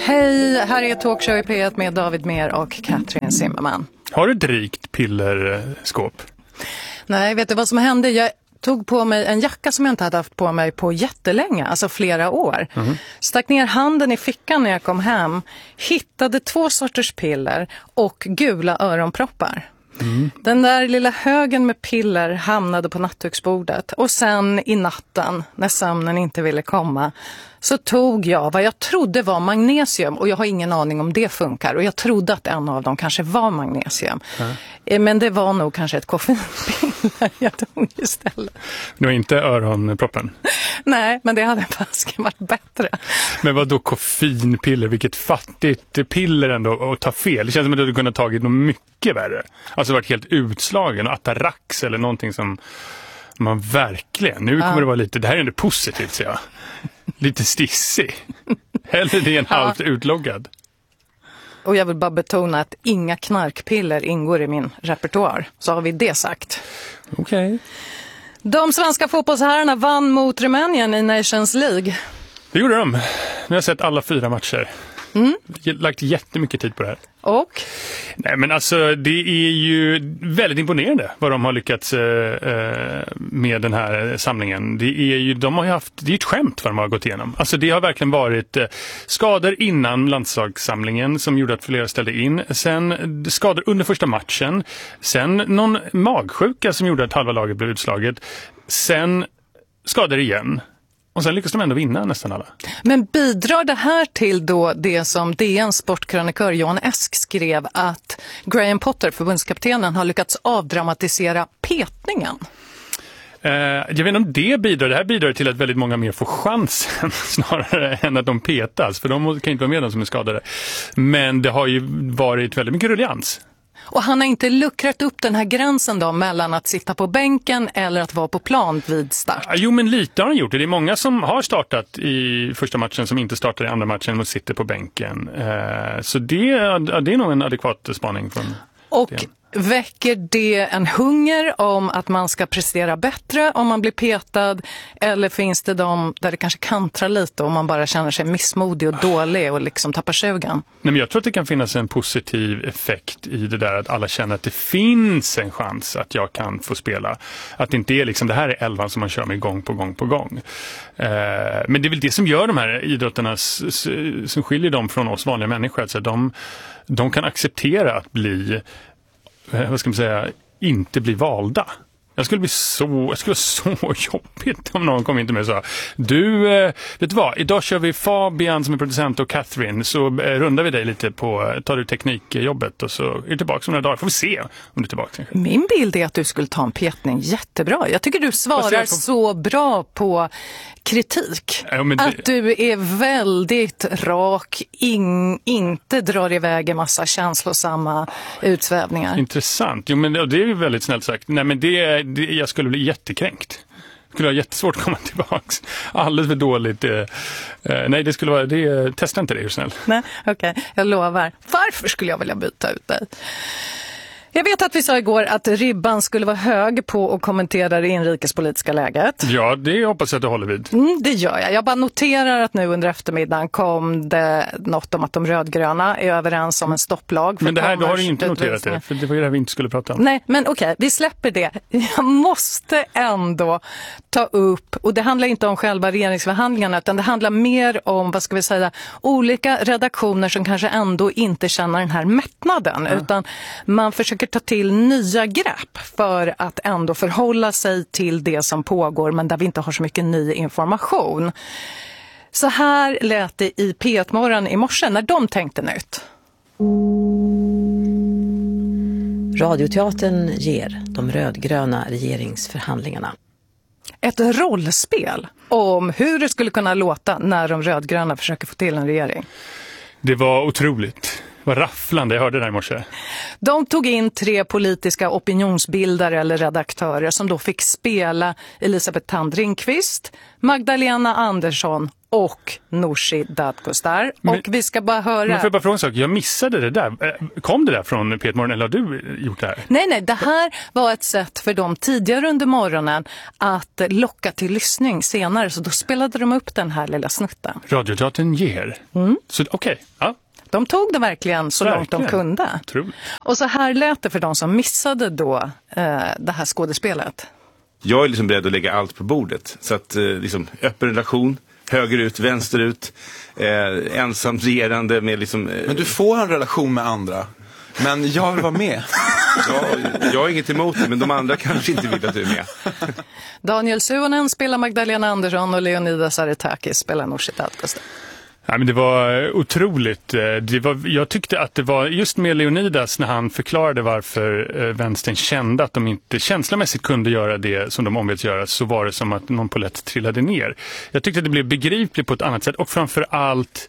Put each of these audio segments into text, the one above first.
Hej, här är Talkshow i P1 med David Mer och Katrin Zimmerman. Har du ett rikt pillerskåp? Nej, vet du vad som hände? Jag tog på mig en jacka som jag inte hade haft på mig på jättelänge, alltså flera år. Stack ner handen i fickan när jag kom hem, hittade 2 sorters piller och gula öronproppar. Den där lilla högen med piller hamnade på nattduksbordet och sen i natten när sömnen inte ville komma så tog jag vad jag trodde var magnesium och jag har ingen aning om det funkar och jag trodde att en av dem kanske var magnesium. Men det var nog kanske ett koffeinpiller jag tog istället. Du har inte öronproppen? Nej, men det hade fasken varit bättre. Men vad då koffeinpiller? Vilket fattigt piller ändå att ta fel. Det känns som att du hade kunnat tagit något mycket värre. Alltså varit helt utslagen och Atarax eller någonting som man verkligen... Nu kommer det vara lite... Det här är ändå positivt, ser jag. Lite stissig. Hellre det än halvt utloggad. Och jag vill bara betona att inga knarkpiller ingår i min repertoar. Så har vi det sagt. Okej. De svenska fotbollsherrarna vann mot Rumänien i Nations League. Det gjorde de. Nu har jag sett alla 4 matcher. Lagt jättemycket tid på det här. Och? Nej, men alltså det är ju väldigt imponerande vad de har lyckats med den här samlingen. Det är ju, de har ju haft, det är ett skämt vad de har gått igenom. Alltså det har verkligen varit skador innan landslagssamlingen som gjorde att flera ställde in. Sen skador under första matchen. Sen någon magsjuka som gjorde att halva laget blev utslaget. Sen skador igen. Och sen lyckas de ändå vinna nästan alla. Men bidrar det här till då det som DNs sportkrönikör Jan Esk skrev att Graham Potter, förbundskaptenen, har lyckats avdramatisera petningen? Jag vet inte om det bidrar. Det här bidrar till att väldigt många mer får chansen snarare än att de petas. För de kan inte vara med de som är skadade. Men det har ju varit väldigt mycket ruljans. Och han har inte luckrat upp den här gränsen då mellan att sitta på bänken eller att vara på plan vid start? Jo, men lite har han gjort det. Det är många som har startat i första matchen som inte startar i andra matchen och sitter på bänken. Så det är nog en adekvat spaning från och det. Väcker det en hunger om att man ska prestera bättre om man blir petad? Eller finns det de där det kanske kantrar lite och man bara känner sig missmodig och dålig och liksom tappar sugen? Nej, men jag tror att det kan finnas en positiv effekt i det där att alla känner att det finns en chans att jag kan få spela. Att det inte är liksom det här är 11 som man kör med gång på gång på gång. Men det är väl det som gör de här idrotterna som skiljer dem från oss vanliga människor. Alltså de kan acceptera att bli inte bli valda. Jag skulle vara så jobbigt om någon kom in till mig och sa du, vet du vad, idag kör vi Fabian som är producent och Catherine, så rundar vi dig lite på, tar du teknikjobbet och så är du tillbaka om några dagar, får vi se om du är tillbaka. Min bild är att du skulle ta en petning jättebra. Jag tycker du svarar så bra på kritik. Ja, att du är väldigt rak, inte drar iväg en massa känslosamma utsvävningar. Intressant. Jo, men det är ju väldigt snällt sagt. Nej, men jag skulle bli jättekränkt. Det skulle vara jättesvårt att komma tillbaks. Alldeles för dåligt. Nej, det skulle vara... testa inte det, hur snäll. Nej, okej. Jag lovar. Varför skulle jag vilja byta ut dig? Jag vet att vi sa igår att ribban skulle vara hög på att kommentera det inrikespolitiska läget. Ja, det hoppas jag att du håller vid. Det gör jag. Jag bara noterar att nu under eftermiddagen kom det något om att de rödgröna är överens om en stopplag. Men det här, då har du inte noterat det, för det var ju det här vi inte skulle prata om. Nej, men okej, vi släpper det. Jag måste ändå ta upp, och det handlar inte om själva regeringsförhandlingarna utan det handlar mer om, vad ska vi säga, olika redaktioner som kanske ändå inte känner den här mättnaden, utan man försöker ta till nya grepp för att ändå förhålla sig till det som pågår men där vi inte har så mycket ny information. Så här lät det i P1-morgon i morse när de tänkte nytt. Radioteatern ger de rödgröna regeringsförhandlingarna. Ett rollspel om hur det skulle kunna låta när de rödgröna försöker få till en regering. Det var otroligt. Vad rafflande, jag hörde det där i morse. De tog in 3 politiska opinionsbildare eller redaktörer som då fick spela Elisabeth Thand Ringqvist, Magdalena Andersson och Nooshi Dadgostar. Och vi ska bara höra... Men får jag bara fråga en sak? Jag missade det där. Kom det där från Peter Morgon eller har du gjort det här? Nej, det här var ett sätt för dem tidigare under morgonen att locka till lyssning senare. Så då spelade de upp den här lilla snutten. Radioteatern ger. Så okej, ja. De tog det verkligen så långt de kunde. Otroligt. Och så här lät det för de som missade då det här skådespelet. Jag är liksom beredd att lägga allt på bordet. Så att liksom öppen relation, högerut, vänsterut, ensamt regerande med liksom... Men du får en relation med andra. Men jag vill vara med. Jag har inget emot det, men de andra kanske inte vill att du är med. Daniel Suhonen spelar Magdalena Andersson och Leonidas Aretakis spelar Nooshi Dadgostar. Ja, men det var otroligt. Jag tyckte att det var just med Leonidas när han förklarade varför vänstern kände att de inte känslomässigt kunde göra det som de ombeds göra, så var det som att någon polett trillade ner. Jag tyckte att det blev begripligt på ett annat sätt och framförallt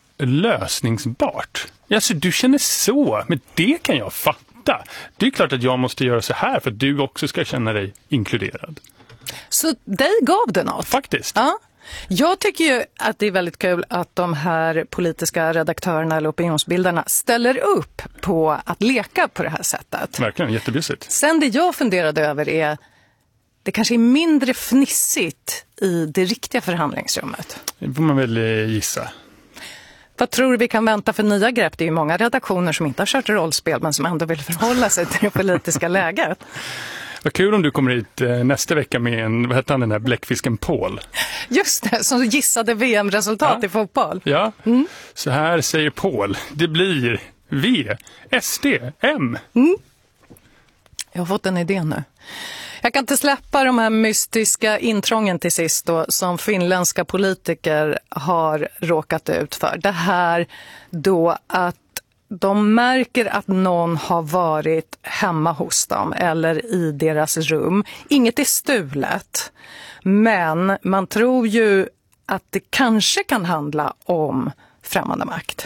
lösningsbart. Alltså, du känner så, men det kan jag fatta. Det är klart att jag måste göra så här för att du också ska känna dig inkluderad. Så dig gav det något? Faktiskt. Ja. Jag tycker ju att det är väldigt kul att de här politiska redaktörerna eller opinionsbildarna ställer upp på att leka på det här sättet. Verkligen, jättebjussigt. Sen det jag funderade över är, det kanske är mindre fnissigt i det riktiga förhandlingsrummet. Det får man väl gissa. Vad tror du vi kan vänta för nya grepp? Det är ju många redaktioner som inte har kört rollspel men som ändå vill förhålla sig till det politiska läget. Vad kul om du kommer hit nästa vecka med vad heter han, den här bläckfisken Paul? Just det, som gissade VM-resultat i fotboll. Ja, Så här säger Paul. Det blir V, SD, M. Jag har fått en idé nu. Jag kan inte släppa de här mystiska intrången till sist då, som finländska politiker har råkat ut för. Det här då att de märker att någon har varit hemma hos dem eller i deras rum. Inget är stulet, men man tror ju att det kanske kan handla om främmande makt.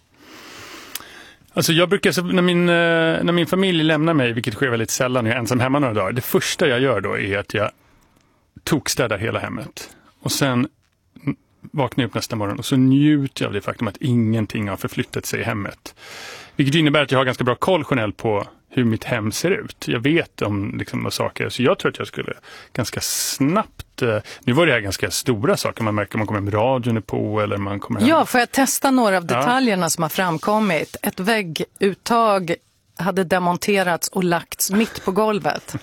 Alltså jag brukar, när min familj lämnar mig, vilket sker väldigt sällan, jag är ensam hemma några dagar. Det första jag gör då är att jag tokstädar hela hemmet. Och sen vaknar jag upp nästa morgon och så njuter jag av det faktum att ingenting har förflyttat sig i hemmet. Vilket innebär att jag har ganska bra koll generellt på hur mitt hem ser ut. Jag vet om liksom saker, så jag tror att jag skulle ganska snabbt... Nu var det här ganska stora saker, man märker om man kommer hem, radion är på eller man kommer hem. Ja, får jag testa några av detaljerna som har framkommit? Ett vägguttag hade demonterats och lagts mitt på golvet.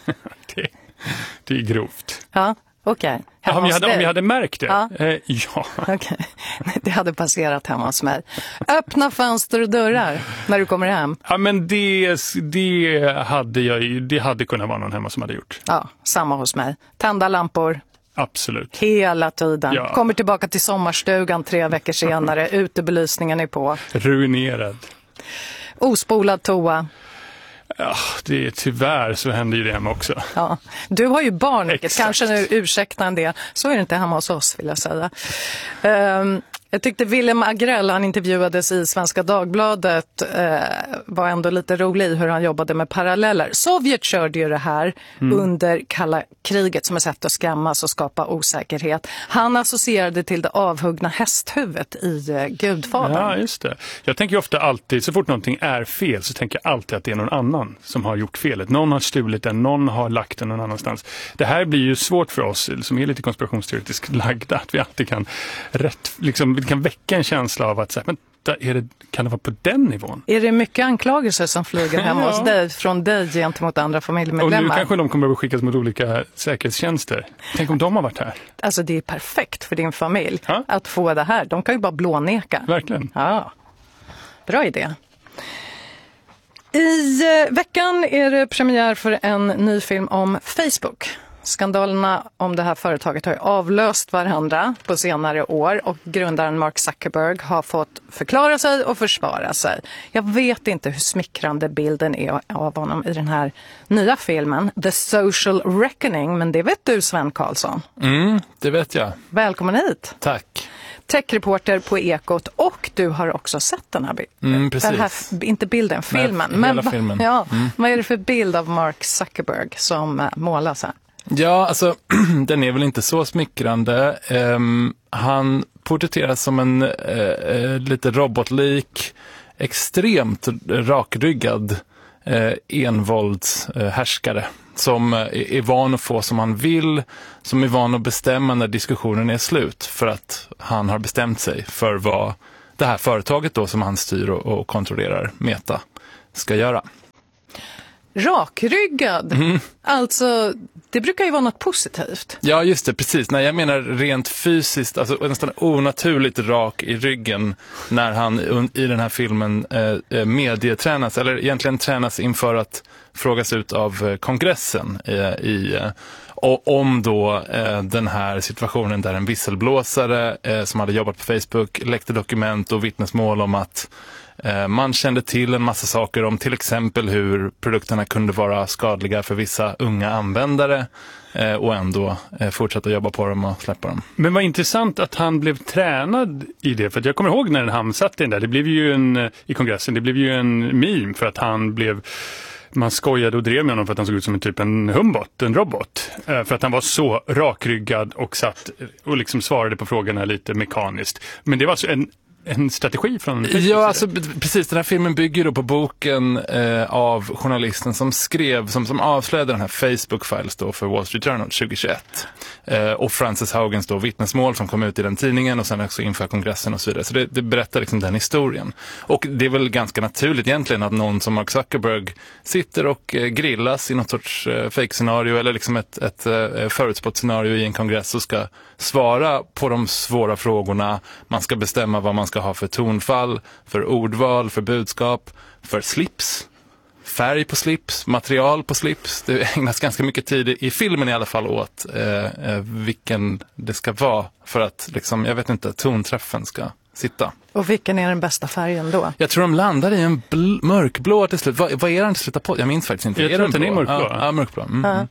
det är grovt. Ja, okej. Ja, om jag hade märkt det? Ja. Ja. Okay. Det hade passerat hemma hos mig. Öppna fönster och dörrar när du kommer hem. Ja, men det hade kunnat vara någon hemma som hade gjort. Ja, samma hos mig. Tända lampor. Absolut. Hela tiden. Ja. Kommer tillbaka till sommarstugan 3 veckor senare. Utebelysningen är på. Ruinerad. Ospolad toa. Ja, tyvärr så händer ju det hemma också. Ja. Du har ju barn, vilket Exakt. kanske nu ursäktar en del. Så är det inte hemma hos oss, vill jag säga. Jag tyckte Willem Agrell, han intervjuades i Svenska Dagbladet, var ändå lite rolig i hur han jobbade med paralleller. Sovjet körde ju det här under kalla kriget som ett sätt att skrämmas och skapa osäkerhet. Han associerade till det avhuggna hästhuvudet i Gudfadern. Ja, just det. Jag tänker ofta alltid, så fort någonting är fel så tänker jag alltid att det är någon annan som har gjort felet. Någon har stulit den, någon har lagt den någon annanstans. Det här blir ju svårt för oss som är lite konspirationsteoretiskt lagda, att vi alltid kan vi kan väcka en känsla av att kan det vara på den nivån? Är det mycket anklagelser som flyger hemma hos dig, från dig gentemot andra familjemedlemmar? Och nu kanske de kommer att skickas mot olika säkerhetstjänster. Tänk om de har varit här. Alltså det är perfekt för din familj att få det här. De kan ju bara blåneka. Verkligen. Ja, bra idé. I veckan är det premiär för en ny film om Facebook. Skandalerna om det här företaget har ju avlöst varandra på senare år och grundaren Mark Zuckerberg har fått förklara sig och försvara sig. Jag vet inte hur smickrande bilden är av honom i den här nya filmen The Social Reckoning, men det vet du, Sven Karlsson. Det vet jag. Välkommen hit. Tack. techreporter på Ekot, och du har också sett den här bilden. Precis. Den här, inte bilden, filmen. Nej, hela filmen. Ja, vad är det för bild av Mark Zuckerberg som målas här? Ja, alltså den är väl inte så smickrande. Han porträtteras som en lite robotlik, extremt rakryggad envåldshärskare som är van att få som han vill, som är van att bestämma när diskussionen är slut, för att han har bestämt sig för vad det här företaget då som han styr och kontrollerar, Meta, ska göra. Rakryggad. Alltså, det brukar ju vara något positivt. Ja, just det, precis. Nej, jag menar rent fysiskt, alltså nästan onaturligt rak i ryggen när han i den här filmen medietränas, eller egentligen tränas inför att frågas ut av kongressen om då den här situationen där en visselblåsare som hade jobbat på Facebook läckte dokument och vittnesmål om att man kände till en massa saker om till exempel hur produkterna kunde vara skadliga för vissa unga användare och ändå fortsätta jobba på dem och släppa dem. Men vad intressant att han blev tränad i det, för att jag kommer ihåg när han satt i den där, det blev ju i kongressen, det blev ju en meme för att han blev, man skojade och drev med honom för att han såg ut som en humbot, en robot. För att han var så rakryggad och satt och liksom svarade på frågorna lite mekaniskt. Men det var alltså en strategi från Facebook. Ja, alltså precis. Den här filmen bygger då på boken av journalisten som skrev, som avslöjade den här Facebook-files då för Wall Street Journal 2021. Och Frances Haugens då vittnesmål som kom ut i den tidningen och sen också inför kongressen och så vidare. Så det berättar liksom den historien. Och det är väl ganska naturligt egentligen att någon som Mark Zuckerberg sitter och grillas i något sorts fake-scenario eller liksom ett förutspått scenario i en kongress och ska svara på de svåra frågorna. Man ska bestämma vad man ska ha för tonfall, för ordval, för budskap, för slips, färg på slips, material på slips. Det ägnas ganska mycket tid i filmen i alla fall åt vilken det ska vara för att liksom, jag vet inte, tonträffen ska sitta. Och vilken är den bästa färgen då? Jag tror de landar i en mörkblå till slut. Vad är den till slut på? Jag minns faktiskt inte. Jag tror att den är mörkblå. Ja, mörkblå.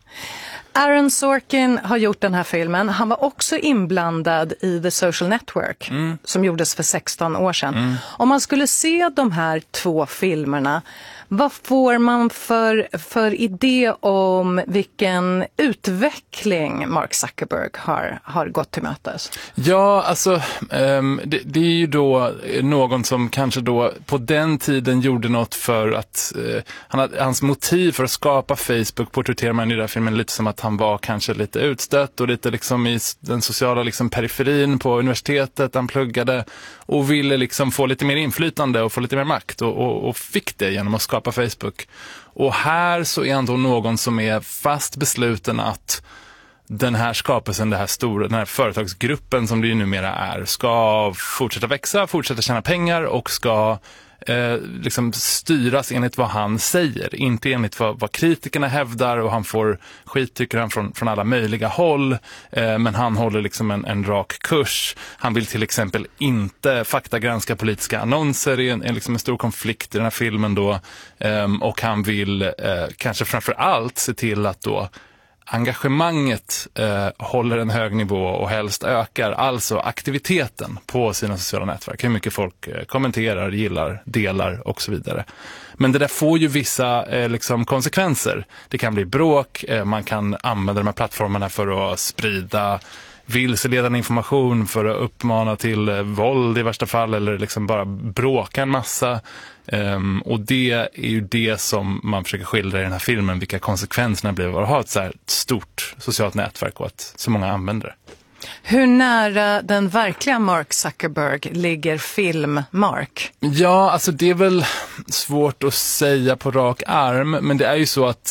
Aaron Sorkin har gjort den här filmen. Han var också inblandad i The Social Network som gjordes för 16 år sedan. Om man skulle se de här två filmerna, vad får man för idé om vilken utveckling Mark Zuckerberg har gått till mötes? Ja, alltså det är ju då någon som kanske då på den tiden gjorde något för att hans motiv för att skapa Facebook porträtterar man i den här filmen lite som att han var kanske lite utstött och lite liksom i den sociala liksom periferin på universitetet han pluggade och ville liksom få lite mer inflytande och få lite mer makt och fick det genom att skapa Facebook. Och här så är han då någon som är fast besluten att den här skapelsen, den här företagsgruppen som det ju numera är, ska fortsätta växa, fortsätta tjäna pengar och ska liksom styras enligt vad han säger, inte enligt vad kritikerna hävdar, och han får skit tycker han från alla möjliga håll, men han håller liksom en rak kurs. Han vill till exempel inte faktagranska politiska annonser, i liksom en stor konflikt i den här filmen då, och han vill kanske framför allt se till att då engagemanget håller en hög nivå och helst ökar, alltså aktiviteten på sina sociala nätverk. Hur mycket folk kommenterar, gillar, delar och så vidare. Men det där får ju vissa liksom konsekvenser. Det kan bli bråk, man kan använda de här plattformarna för att sprida vilseledande information, för att uppmana till våld i värsta fall, eller liksom bara bråka en massa. Och det är ju det som man försöker skildra i den här filmen, vilka konsekvenserna blir av att ha ett så här stort socialt nätverk och att så många använder det. Hur nära den verkliga Mark Zuckerberg ligger film Mark? Ja, alltså det är väl svårt att säga på rak arm, men det är ju så att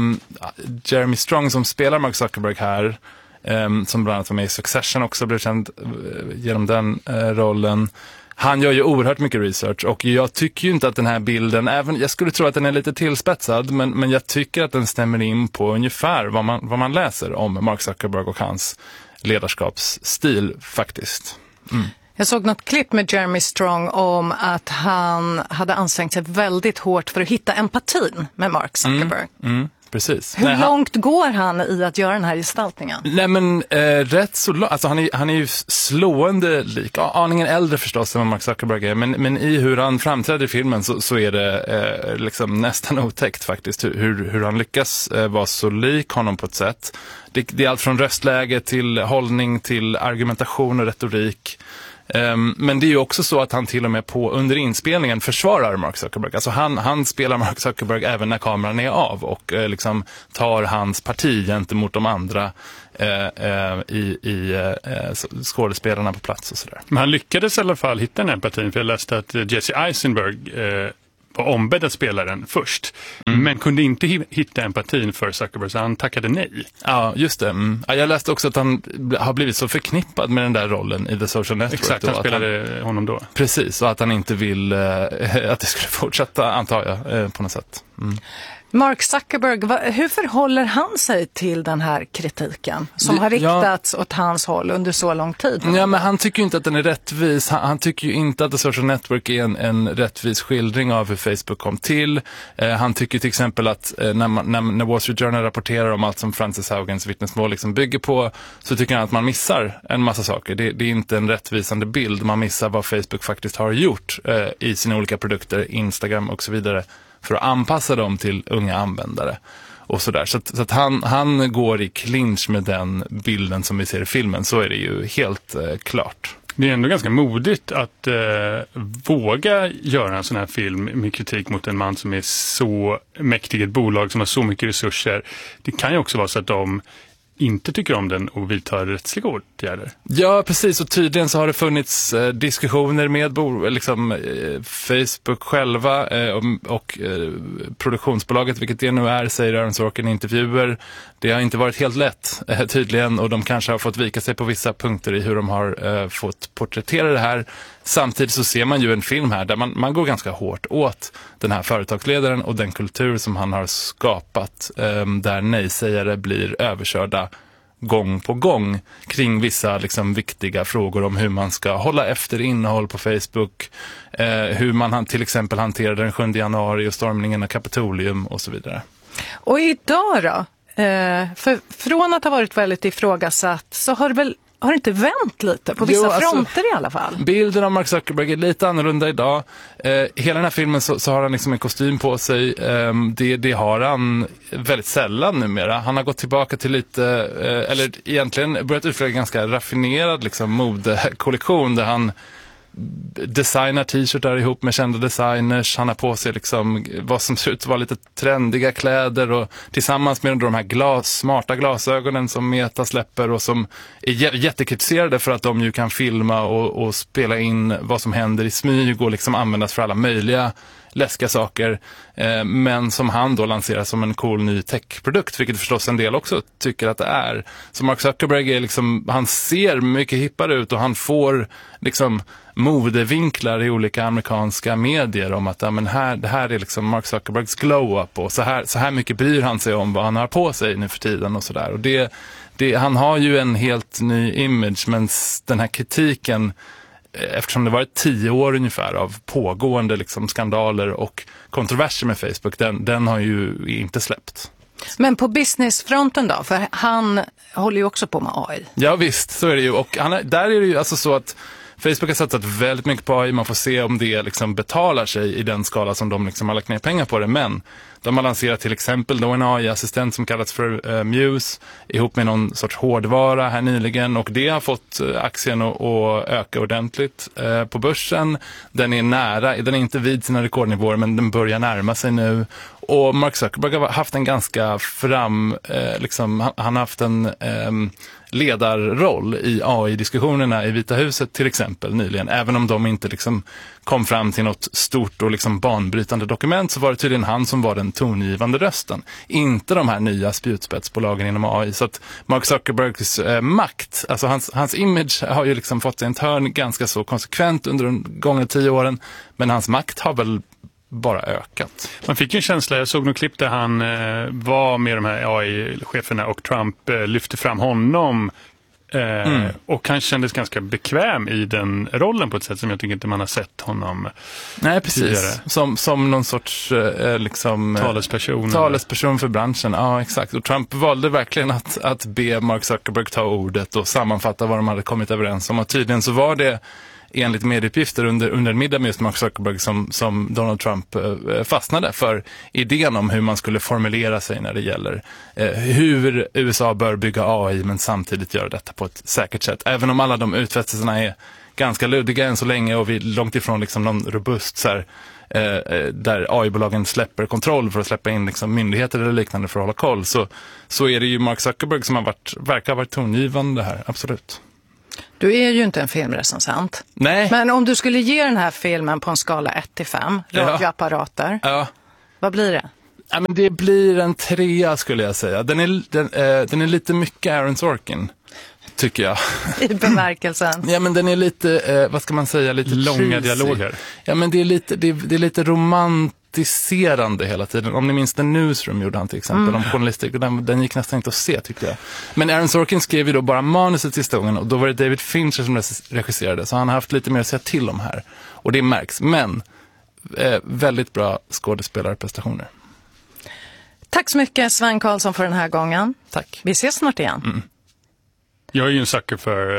Jeremy Strong som spelar Mark Zuckerberg här, som bland annat var med i Succession också, blev känd genom den rollen. Han gör ju oerhört mycket research och jag tycker ju inte att den här bilden, även jag skulle tro att den är lite tillspetsad, men jag tycker att den stämmer in på ungefär vad man läser om Mark Zuckerberg och hans ledarskapsstil faktiskt. Jag såg något klipp med Jeremy Strong om att han hade ansträngt sig väldigt hårt för att hitta empatin med Mark Zuckerberg. precis. Hur långt går han i att göra den här gestaltningen? Nej, men rätt så långt. Alltså han är ju slående lik. Aningen äldre förstås än vad Mark Zuckerberg är. Men i hur han framträder i filmen så är det liksom nästan otäckt faktiskt. Hur han lyckas vara så lik honom på ett sätt. Det är allt från röstläge till hållning till argumentation och retorik. Men det är ju också så att han till och med under inspelningen försvarar Mark Zuckerberg. Alltså han spelar Mark Zuckerberg även när kameran är av och liksom tar hans parti gentemot de andra skådespelarna på plats och sådär. Men han lyckades i alla fall hitta den empatin, för jag läste att Jesse Eisenberg var ombedd att spela den först. Men kunde inte hitta empatin för Zuckerberg, så han tackade nej. Ja, just det. Ja, jag läste också att han har blivit så förknippad med den där rollen i The Social Network. Exakt, han spelade honom då. Precis, och att han inte vill att det skulle fortsätta, antar jag, på något sätt. Mark Zuckerberg, hur förhåller han sig till den här kritiken som har riktats åt hans håll under så lång tid? Ja, men han tycker ju inte att den är rättvis. Han tycker ju inte att The Social Network är en rättvis skildring av hur Facebook kom till. Han tycker till exempel att när Wall Street Journal rapporterar om allt som Frances Haugens vittnesmål liksom bygger på, så tycker han att man missar en massa saker. Det är inte en rättvisande bild. Man missar vad Facebook faktiskt har gjort i sina olika produkter, Instagram och så vidare, för att anpassa dem till unga användare och sådär. Så att han går i clinch med den bilden som vi ser i filmen, så är det ju helt klart. Det är ändå ganska modigt att våga göra en sån här film med kritik mot en man som är så mäktig, ett bolag som har så mycket resurser. Det kan ju också vara så att de inte tycker om den och vidtar rättsliga åtgärder. Ja, precis. Och tydligen så har det funnits diskussioner med Facebook själva och produktionsbolaget, vilket det nu är, säger Aaron Sorkin i intervjuer. Det har inte varit helt lätt tydligen, och de kanske har fått vika sig på vissa punkter i hur de har fått porträttera det här. Samtidigt så ser man ju en film här där man går ganska hårt åt den här företagsledaren och den kultur som han har skapat, där nej-sägare blir överkörda gång på gång kring vissa liksom viktiga frågor om hur man ska hålla efter innehåll på Facebook, hur man till exempel hanterade den 7 januari och stormningen av Kapitolium och så vidare. Och idag då? För från att ha varit väldigt ifrågasatt så har det inte vänt lite på vissa fronter i alla fall? Bilden av Mark Zuckerberg är lite annorlunda idag. Hela den här filmen så har han liksom en kostym på sig. Det har han väldigt sällan numera. Han har gått tillbaka till lite, eller egentligen börjat utföra en ganska raffinerad liksom modekollektion där han designar t-shirtar ihop med kända designers. Han har på sig liksom vad som ser ut att vara lite trendiga kläder, och tillsammans med de här smarta glasögonen som Meta släpper och som är jättekritiserade för att de ju kan filma och spela in vad som händer i smyg och liksom användas för alla möjliga läskiga saker, men som han då lanserar som en cool ny techprodukt, vilket förstås en del också tycker att det är. Så Mark Zuckerberg är liksom, han ser mycket hippare ut och han får liksom modevinklar i olika amerikanska medier om att det här är liksom Mark Zuckerbergs glow-up, och så här mycket bryr han sig om vad han har på sig nu för tiden och sådär. Och han har ju en helt ny image, men den här kritiken, eftersom det varit 10 år ungefär av pågående liksom skandaler och kontroverser med Facebook, den har ju inte släppt. Men på businessfronten då? För han håller ju också på med AI. Ja visst, så är det ju. Och där är det ju alltså så att Facebook har satsat väldigt mycket på AI. Man får se om det liksom betalar sig i den skala som de liksom har lagt ner pengar på det. Men de har lanserat till exempel då en AI-assistent som kallas för Muse ihop med någon sorts hårdvara här nyligen. Och det har fått aktien att öka ordentligt på börsen. Den är inte vid sina rekordnivåer, men den börjar närma sig nu. Och Mark Zuckerberg har haft en ganska han har haft en ledarroll i AI-diskussionerna i Vita huset till exempel nyligen. Även om de inte liksom kom fram till något stort och liksom banbrytande dokument, så var det tydligen han som var den tongivande rösten. Inte de här nya spjutspetsbolagen inom AI. Så att Mark Zuckerbergs makt, alltså hans image har ju liksom fått en törn ganska så konsekvent under de gångna 10 åren. Men hans makt har väl bara ökat. Man fick ju en känsla, jag såg något klipp där han var med de här AI-cheferna och Trump lyfte fram honom Och han kändes ganska bekväm i den rollen på ett sätt som jag tycker inte man har sett honom. Nej, precis. Tidigare. Som någon sorts liksom, talesperson för branschen. Ja, exakt. Och Trump valde verkligen att be Mark Zuckerberg ta ordet och sammanfatta vad de hade kommit överens om. Och tydligen så var det enligt medieuppgifter under en middag med just Mark Zuckerberg som Donald Trump fastnade för idén om hur man skulle formulera sig när det gäller hur USA bör bygga AI men samtidigt göra detta på ett säkert sätt. Även om alla de utfästelserna är ganska luddiga än så länge och vi är långt ifrån liksom någon robust så här, där AI-bolagen släpper kontroll för att släppa in liksom myndigheter eller liknande för att hålla koll, så är det ju Mark Zuckerberg som verkar ha varit tongivande här, absolut. Du är ju inte en filmrecensent. Nej. Men om du skulle ge den här filmen på en skala 1-5, radioapparater, vad blir det? Ja, men det blir en 3 skulle jag säga. Den är lite mycket Aaron Sorkin, tycker jag. I bemärkelsen. Ja, men den är lite, vad ska man säga, lite långa cheesy. dialoger. Ja, men det är lite romantiserande hela tiden. Om ni minns The Newsroom gjorde han till exempel om journalistik, och den gick nästan inte att se, tyckte jag. Men Aaron Sorkin skrev ju då bara manuset till historien, och då var det David Fincher som regisserade, så han har haft lite mer att säga till om här. Och det märks, men väldigt bra skådespelarprestationer. Tack så mycket Sven Karlsson för den här gången. Tack. Vi ses snart igen. Jag är ju en sucker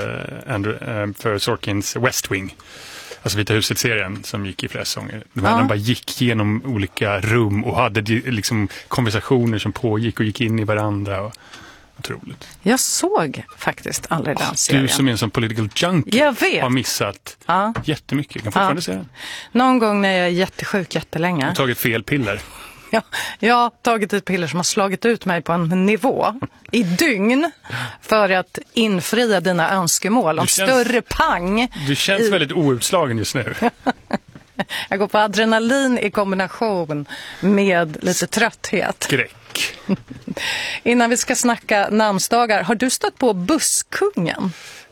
för Sorkins West Wing. Alltså Vita huset-serien som gick i flera säsonger. De bara gick genom olika rum och hade liksom konversationer som pågick och gick in i varandra. Och, otroligt. Jag såg faktiskt aldrig den serien. Du som är en sån political junkie har missat jättemycket. Jag kan fortfarande se den. Någon gång när jag är jättesjuk jättelänge. Du har tagit fel piller. Ja, jag har tagit ett piller som har slagit ut mig på en nivå i dygn för att infria dina önskemål om större pang. Du känns väldigt outslagen just nu. Jag går på adrenalin i kombination med lite trötthet. Skräck. Innan vi ska snacka namnsdagar, har du stött på busskungen?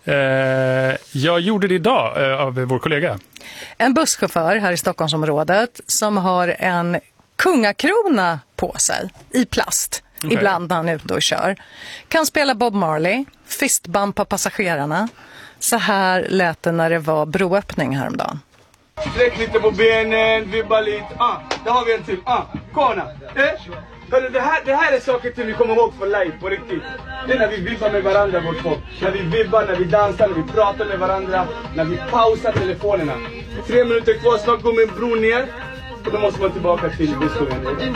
Jag gjorde det idag av vår kollega. En busschaufför här i Stockholmsområdet som har en kungakrona på sig i plast. Okay. Ibland när han är ute och kör. Kan spela Bob Marley, fistbumpa passagerarna. Så här lät det när det var broöppning häromdagen. Sträck lite på benen, vibba lite. Där har vi en till. Kona. Hörru, det här är saker till vi kommer ihåg för life, på riktigt. Det är när vi vibbar med varandra, vårt folk. När vi vibbar, när vi dansar, när vi pratar med varandra. När vi pausar telefonerna. 3 minuter kvar, snart går min bror ner. Och då måste man tillbaka till bussen.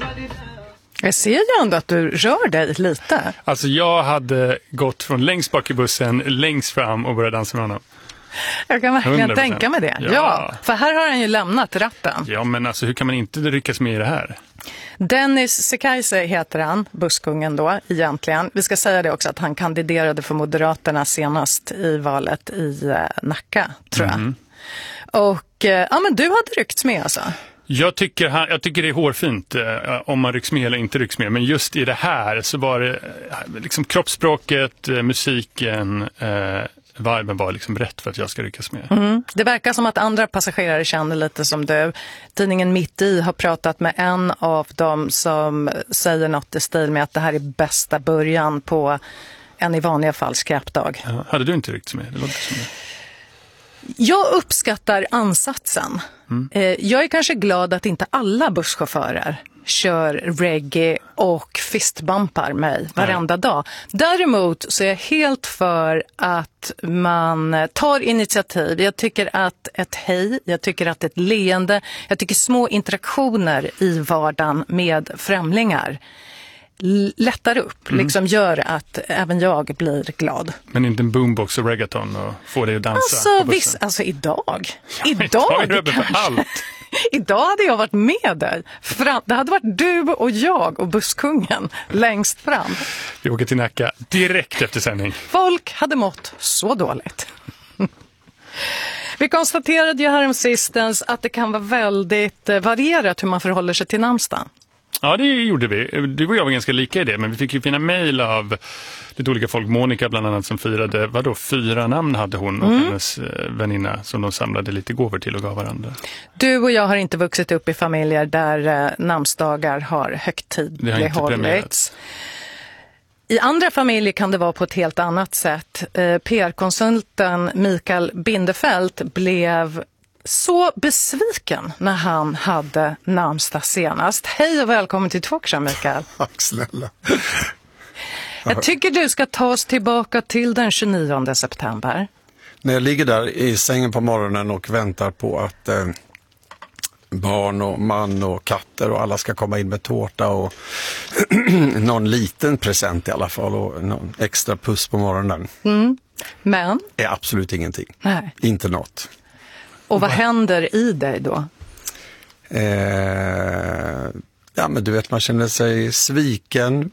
Jag ser ju ändå att du rör dig lite. Alltså jag hade gått från längst bak i bussen, längst fram och börjat dansa med honom. Jag kan verkligen 100%. tänka mig det. Ja, för här har han ju lämnat rappen. Ja, men alltså hur kan man inte ryckas med i det här? Dennis Sekaise heter han, busskungen då egentligen. Vi ska säga det också att han kandiderade för Moderaterna senast i valet i Nacka, tror jag. Och men du hade ryckts med alltså. Jag tycker det är hårfint om man rycks med eller inte rycks med. Men just i det här så var det liksom kroppsspråket, musiken, viben var liksom rätt för att jag ska ryckas med. Det verkar som att andra passagerare känner lite som du. Tidningen Mitt i har pratat med en av dem som säger något i stil med att det här är bästa början på en i vanliga fall skräpdag. Ja, hade du inte ryckts med? Det låter som det. Jag uppskattar ansatsen. Jag är kanske glad att inte alla busschaufförer kör reggae och fistbumpar mig varenda dag. Däremot så är jag helt för att man tar initiativ. Jag tycker att ett hej, jag tycker att ett leende, jag tycker små interaktioner i vardagen med främlingar lättar upp, liksom gör att även jag blir glad. Men inte en boombox och reggaeton och få dig att dansa på bussen? Alltså idag. Ja, idag är det för allt. Idag hade jag varit med dig. Det hade varit du och jag och busskungen längst fram. Vi åker till Nacka direkt efter sändning. Folk hade mått så dåligt. Vi konstaterade ju häromsistens att det kan vara väldigt varierat hur man förhåller sig till namnsdagen. Ja, det gjorde vi. Du och jag var ganska lika i det, men vi fick ju fina mejl av lite olika folk. Monica bland annat som firade, 4 namn hade hon och hennes väninna som de samlade lite gåvor till och gav varandra. Du och jag har inte vuxit upp i familjer där namnsdagar har högtidlighållits. I andra familjer kan det vara på ett helt annat sätt. PR-konsulten Mikael Bindefeld blev så besviken när han hade namnsdag senast. Hej och välkommen till Talkshow, Mikael. Tack snälla. Jag tycker du ska ta oss tillbaka till den 29 september. När jag ligger där i sängen på morgonen och väntar på att barn och man och katter och alla ska komma in med tårta och någon liten present i alla fall och någon extra puss på morgonen. Men? Är absolut ingenting. Nej. Inte något. Och vad händer i dig då? Ja, men du vet, man känner sig sviken,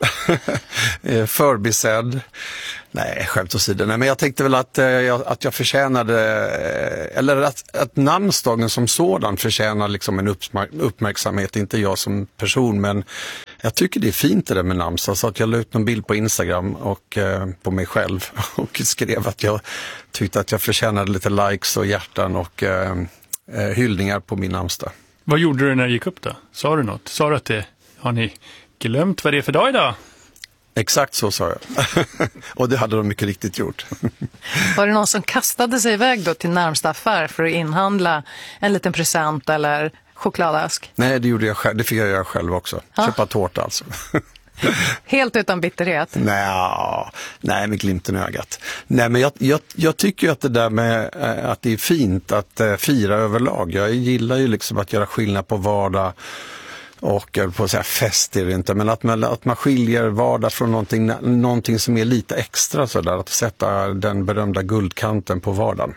förbisedd. Nej, skämt åsido. Nej, men jag tänkte väl att jag förtjänade, eller att namnsdagen som sådan förtjänar liksom en uppmärksamhet, inte jag som person, men jag tycker det är fint det där med namnsdag, så att jag la ut någon bild på Instagram och på mig själv och skrev att jag tyckte att jag förtjänade lite likes och hjärtan och hyllningar på min namnsdag. Vad gjorde du när det gick upp då? Sa du något? Sa du att har ni glömt vad det är för dag idag? Exakt så sa jag. Och det hade de mycket riktigt gjort. Var det någon som kastade sig iväg då till närmsta affär för att inhandla en liten present eller chokladask? Nej, det gjorde jag själv. Det fick jag göra själv också. Köpa tårta alltså. Helt utan bitterhet? Nej, med glimten i ögat. Nej, men jag tycker ju att det där med att det är fint att fira överlag. Jag gillar ju liksom att göra skillnad på vardag och på så här fest är det inte, men att man skiljer vardag från någonting som är lite extra så där, att sätta den berömda guldkanten på vardagen.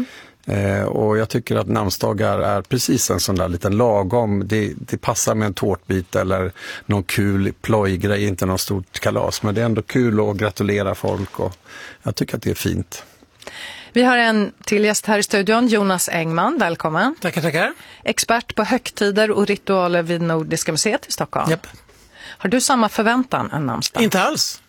Och jag tycker att namnsdagar är precis en sån där liten lagom, det passar med en tårtbit eller någon kul plojgrej, inte någon stort kalas, men det är ändå kul att gratulera folk och jag tycker att det är fint. Vi har en till gäst här i studion, Jonas Engman, välkommen. Tackar. Expert på högtider och ritualer vid Nordiska museet i Stockholm. Japp. Har du samma förväntan än namnsdag? Inte alls.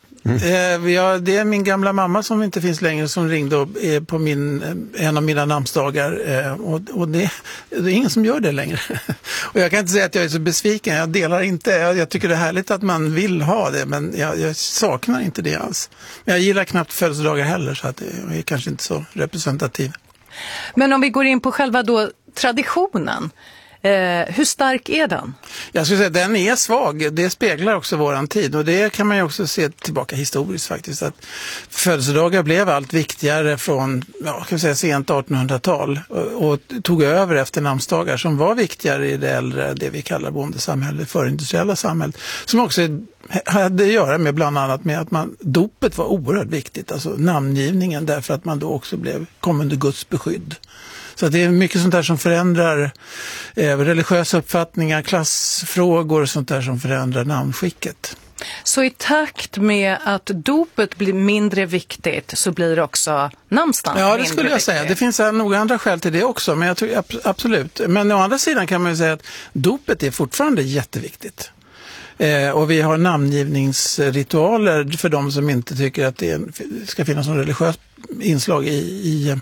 Det är min gamla mamma som inte finns längre som ringde på en av mina namnsdagar och det är ingen som gör det längre. Och jag kan inte säga att jag är så besviken, jag delar inte, jag tycker det är härligt att man vill ha det, men jag saknar inte det alls. Men jag gillar knappt födelsedagar heller, så att jag är kanske inte så representativ. Men om vi går in på själva då traditionen, hur stark är den? Jag skulle säga att den är svag. Det speglar också våran tid. Och det kan man ju också se tillbaka historiskt faktiskt. Att födelsedagar blev allt viktigare från sent 1800-tal. Och tog över efter namnsdagar som var viktigare i det äldre, det vi kallar bondesamhället, förindustriella samhället. Som också hade att göra med bland annat med att dopet var oerhört viktigt. Alltså namngivningen, därför att man då också kom under Guds beskydd. Så det är mycket sånt där som förändrar religiösa uppfattningar, klassfrågor och sånt där som förändrar namnskicket. Så i takt med att dopet blir mindre viktigt så blir också namnsdagen mindre viktigt? Ja, det skulle jag säga. Det finns nog andra skäl till det också, men jag tror absolut. Men å andra sidan kan man ju säga att dopet är fortfarande jätteviktigt. Och vi har namngivningsritualer för de som inte tycker att det ska finnas någon religiös inslag i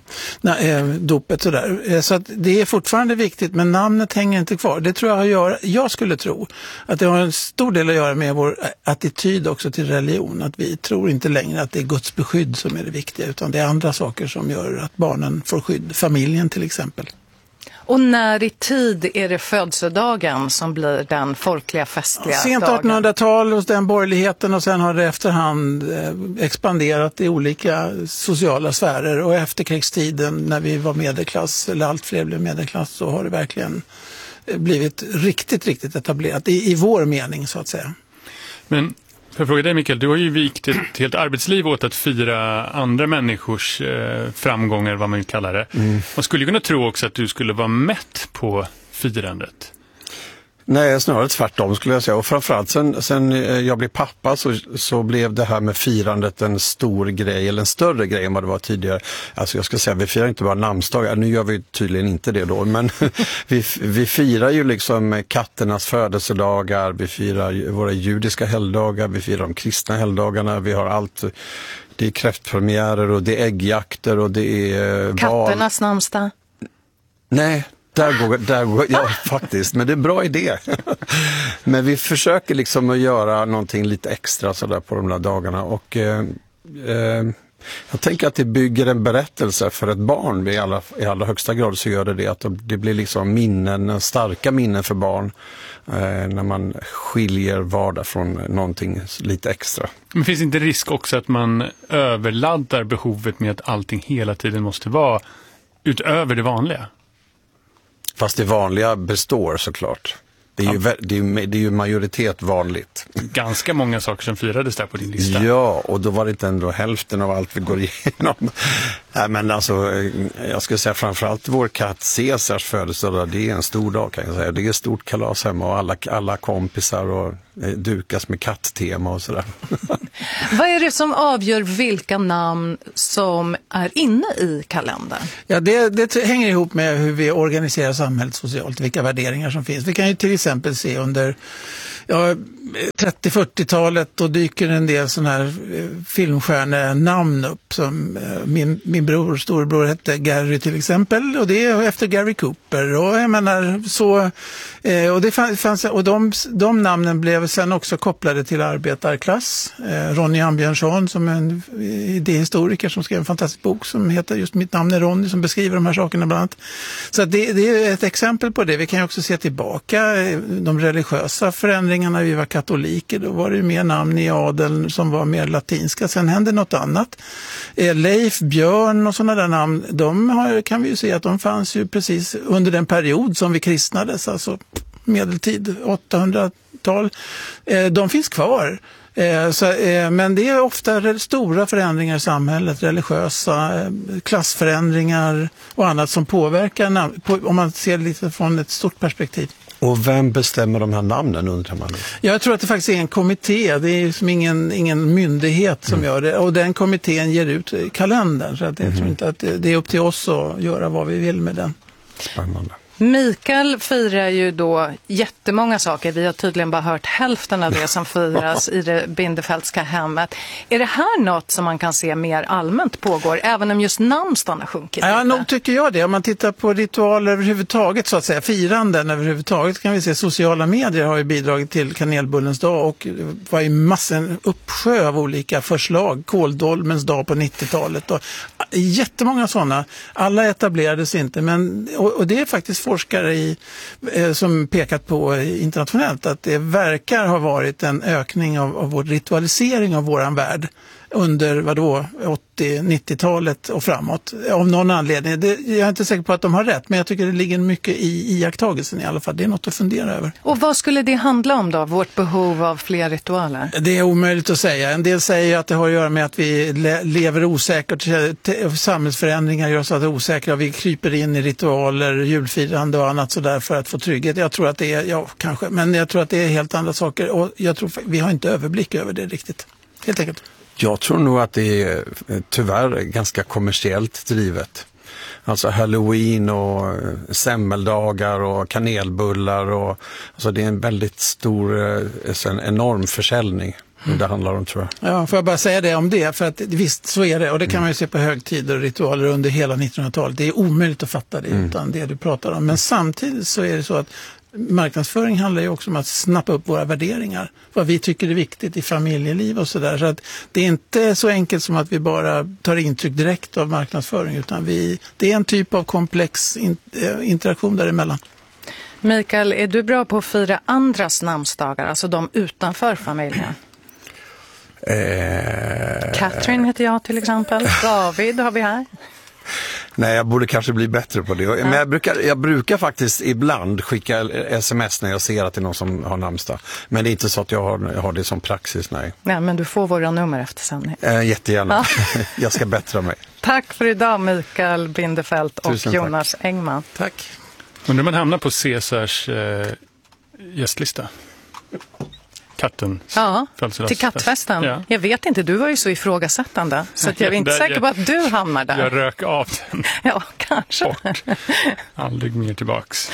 dopet. Så att det är fortfarande viktigt, men namnet hänger inte kvar. Det tror jag skulle tro att det har en stor del att göra med vår attityd också till religion. Att vi tror inte längre att det är Guds beskydd som är det viktiga, utan det är andra saker som gör att barnen får skydd. Familjen till exempel. Och när i tid är det födelsedagen som blir den folkliga festliga sent dagen? Sent 1800-tal hos den borgerligheten, och sen har det efterhand expanderat i olika sociala sfärer. Och efter krigstiden när vi var medelklass, eller allt fler blev medelklass, så har det verkligen blivit riktigt, riktigt etablerat i vår mening så att säga. Men jag frågar dig, Mikael, du har ju vikt ett helt arbetsliv åt att fira andra människors framgångar, vad man kallar det. Man skulle kunna tro också att du skulle vara mätt på firandet. Nej, snarare tvärtom skulle jag säga. Och framförallt sen jag blev pappa så blev det här med firandet en stor grej, eller en större grej än vad det var tidigare. Alltså jag ska säga, vi firar inte bara namnsdagar. Nu gör vi tydligen inte det då, men vi firar ju liksom katternas födelsedagar, vi firar våra judiska helgdagar, vi firar de kristna helgdagarna, vi har allt. Det är kräftpremiärer och det är äggjakter och det är katternas namnsdag. Nej, Där går, ja faktiskt, men det är en bra idé. Men vi försöker liksom att göra någonting lite extra sådär på de där dagarna och jag tänker att det bygger en berättelse för ett barn i allra högsta grad, så gör det att det blir liksom minnen, starka minnen för barn när man skiljer vardag från någonting lite extra. Men finns det inte risk också att man överladdar behovet med att allting hela tiden måste vara utöver det vanliga? Fast det vanliga består såklart. Det är ju majoritet vanligt. Ganska många saker som firades där på din lista. Ja, och då var det inte ändå hälften av allt vi går igenom. Men alltså, jag skulle säga framförallt vår katt Caesars födelsedag, det är en stor dag kan jag säga. Det är ett stort kalas hemma och alla kompisar och dukas med katttema och sådär. Vad är det som avgör vilka namn som är inne i kalendern? Ja, det hänger ihop med hur vi organiserar samhället socialt, vilka värderingar som finns. Vi kan ju till exempel se under 30-40-talet då dyker en del sådana här filmstjärnenamn upp som min storebror hette Gary till exempel, och det är efter Gary Cooper, och jag menar så och det fanns, och de namnen blev sen också kopplade till arbetarklass. Ronny Ambjörnsson som är en idéhistoriker som skrev en fantastisk bok som heter just Mitt namn är Ronny, som beskriver de här sakerna bland annat. Så det är ett exempel på det. Vi kan ju också se tillbaka de religiösa förändringarna. Vi var katoliker, då var det mer namn i adeln som var mer latinska. Sen hände något annat. Leif, Björn och sådana där namn, kan vi ju se att de fanns ju precis under den period som vi kristnades, alltså medeltid, 800-tal. De finns kvar. Men det är ofta stora förändringar i samhället, religiösa, klassförändringar och annat som påverkar, om man ser lite från ett stort perspektiv. Och vem bestämmer de här namnen, undrar man? Jag tror att det faktiskt är en kommitté. Det är som ingen myndighet som gör det. Och den kommittén ger ut kalendern. Så att jag tror inte att det är upp till oss att göra vad vi vill med den. Spännande. Mikael firar ju då jättemånga saker. Vi har tydligen bara hört hälften av det som firas i det Bindefeldtska hemmet. Är det här något som man kan se mer allmänt pågår, även om just namnsdagen har sjunkit? Ja, nog tycker jag det. Om man tittar på ritualer överhuvudtaget, så att säga, firanden överhuvudtaget, kan vi se sociala medier har ju bidragit till kanelbullens dag, och det var ju massor uppsjö av olika förslag. Kåldolmens dag på 90-talet och jättemånga sådana. Alla etablerades inte, men och det är faktiskt forskare som pekat på internationellt att det verkar ha varit en ökning av vår ritualisering av våran värld under 80-90-talet och framåt. Av någon anledning. Jag är inte säker på att de har rätt, men jag tycker det ligger mycket i iakttagelsen i alla fall. Det är något att fundera över. Och vad skulle det handla om då, vårt behov av fler ritualer? Det är omöjligt att säga. En del säger att det har att göra med att vi lever osäkert. Samhällsförändringar gör så att det är osäkra. Vi kryper in i ritualer, julfirande och annat sådär för att få trygghet. Jag tror att det är, kanske, men jag tror att det är helt andra saker. Och jag tror vi har inte överblick över det riktigt. Helt enkelt. Jag tror nog att det är tyvärr ganska kommersiellt drivet. Alltså Halloween och semmeldagar och kanelbullar. Alltså det är en väldigt stor, en enorm försäljning. Det handlar om, tror jag. Ja, får jag bara säga det om det, för att visst så är det, och det kan man ju se på högtider och ritualer under hela 1900-talet. Det är omöjligt att fatta det utan det du pratar om. Men samtidigt så är det så att marknadsföring handlar ju också om att snappa upp våra värderingar. Vad vi tycker är viktigt i familjeliv och sådär. Så att det är inte så enkelt som att vi bara tar intryck direkt av marknadsföring, utan det är en typ av komplex interaktion däremellan. Mikael, är du bra på att fira andras namnsdagar, alltså de utanför familjen? Catherine heter jag till exempel. David har vi här. Nej, jag borde kanske bli bättre på det. Ja. Men jag brukar faktiskt ibland skicka sms när jag ser att det är någon som har namnsdag. Men det är inte så att jag har det som praxis, nej. Nej, men du får våra nummer efter sändning. Jättegärna. Jag ska bättra mig. Tack för idag, Mikael Bindefeldt och Jonas Engman. Tack. Undrar man hamnar på Caesars gästlista? Katten. Ja, till kattfesten. Ja. Jag vet inte, du var ju så ifrågasättande. Så att jag är inte säker på att du hamnar där. Jag rök av den. Ja, kanske. Bort. Aldrig mer tillbaks.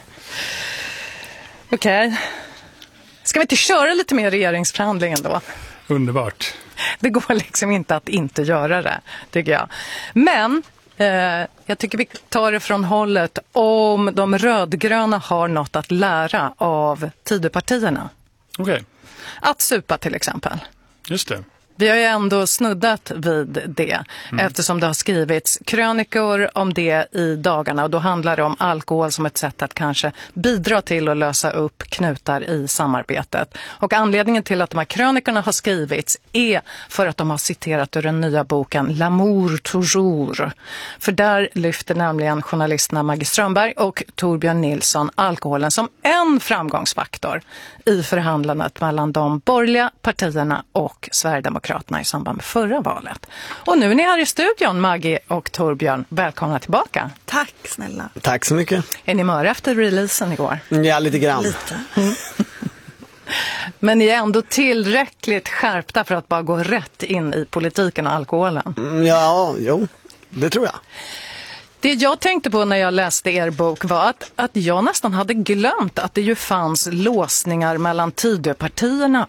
Okej. Ska vi inte köra lite mer regeringsförhandlingen då? Underbart. Det går liksom inte att inte göra det, tycker jag. Men Jag tycker vi tar det från hållet om de rödgröna har något att lära av Tidöpartierna. Okej. Att supa till exempel. Just det. Vi har ju ändå snuddat vid det eftersom det har skrivits krönikor om det i dagarna, och då handlar det om alkohol som ett sätt att kanske bidra till att lösa upp knutar i samarbetet. Och anledningen till att de här krönikorna har skrivits är för att de har citerat ur den nya boken L'amour toujours. För där lyfter nämligen journalisterna Maggie Strömberg och Torbjörn Nilsson alkoholen som en framgångsfaktor i förhandlandet mellan de borgerliga partierna och Sverigedemokraterna i samband med förra valet. Och nu är ni här i studion, Maggie och Torbjörn. Välkomna tillbaka. Tack snälla. Tack så mycket. Är ni möra efter releasen igår? Ja, lite grann. Lite. Men ni är ändå tillräckligt skärpta för att bara gå rätt in i politiken och alkoholen. Ja, jo, det tror jag. Det jag tänkte på när jag läste er bok var att jag nästan hade glömt att det ju fanns låsningar mellan Tidöpartierna